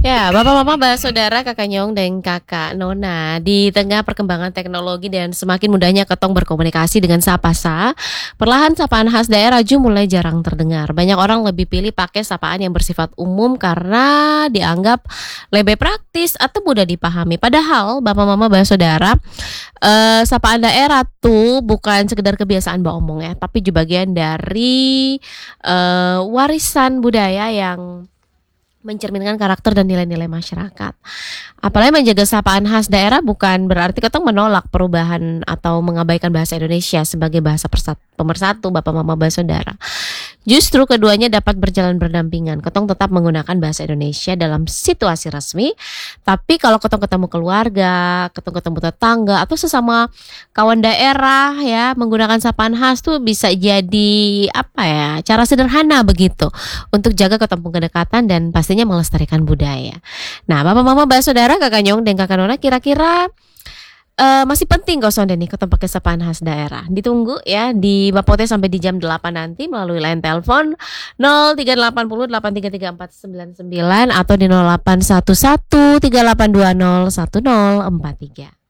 Ya, Bapak Mama, saudara, Kakak Nyong, dan Kakak Nona, di tengah perkembangan teknologi dan semakin mudahnya ketong berkomunikasi dengan sapa-sa, perlahan sapaan khas daerah Ju mulai jarang terdengar. Banyak orang lebih pilih pakai sapaan yang bersifat umum karena dianggap lebih praktis atau mudah dipahami. Padahal, Bapak Mama, saudara, sapaan daerah tuh bukan sekedar kebiasaan omong ya, tapi juga bagian dari warisan budaya yang mencerminkan karakter dan nilai-nilai masyarakat. Apalagi menjaga sapaan khas daerah bukan berarti kita menolak perubahan atau mengabaikan bahasa Indonesia sebagai bahasa pemersatu Bapak Mama Saudara. Justru keduanya dapat berjalan berdampingan. Ketong tetap menggunakan bahasa Indonesia dalam situasi resmi, tapi kalau ketong ketemu keluarga, ketong ketemu tetangga atau sesama kawan daerah ya, menggunakan sapaan khas tuh bisa jadi apa ya, cara sederhana begitu untuk jaga ketemu kedekatan dan pastinya melestarikan budaya. Nah, Bapak Mama Saudara, Kakak Nyong dan Kakak Nona, kira-kira masih penting kok sonde nih ketemu pakai sapaan khas daerah. Ditunggu ya di Bapote sampai di jam 8 nanti melalui line telepon 0380833499 atau di 081138201043.